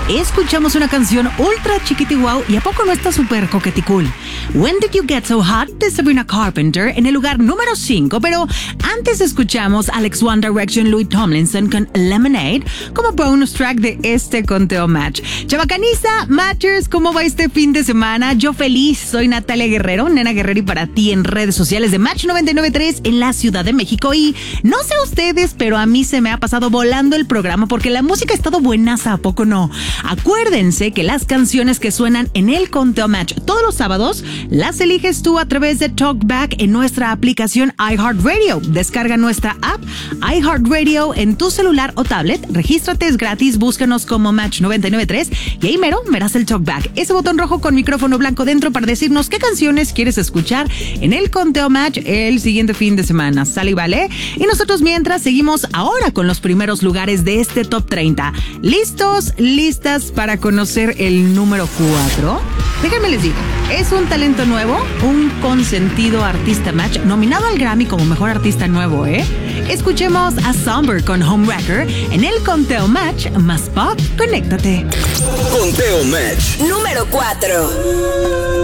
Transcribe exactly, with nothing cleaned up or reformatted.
escuchamos una canción ultra chiquiti wow y a poco no está súper coqueticool. When Did You Get So Hot de Sabrina Carpenter en el lugar número cinco, pero antes escuchamos Alex One Direction Louis Tomlinson con Lemonade como bonus track de este conteo match. Chavacaniza, Matchers, ¿cómo va este fin de semana? Yo feliz, soy Natalia Guerrero, Nena Guerrero y para ti en redes sociales de Match noventa y nueve punto tres en la Ciudad de México. Y no sé ustedes, pero a mí se me ha pasado volando el programa porque la música ha estado buenaza, ¿a poco no? Acuérdense que las canciones que suenan en el conteo match todos los sábados las eliges tú a través de Talkback en nuestra aplicación iHeartRadio. Descarga nuestra app iHeartRadio en tu celular o tablet, regístrate, es gratis, búscanos como Match noventa y nueve punto tres y ahí mero verás el Talkback, ese botón rojo con micrófono blanco dentro para decirnos qué canciones quieres escuchar en el conteo match el siguiente fin de semana. ¿Sale y vale? Y nosotros mientras seguimos ahora con los primeros lugares de este top treinta. ¿Listos? ¿Listas para conocer el número cuatro? Déjenme les digo, es un talento nuevo, un consentido artista match nominado al Grammy como mejor artista nuevo, ¿eh? Escuchemos a Somber con Homewrecker en el conteo match más pop. Conéctate. Conteo match número cuatro.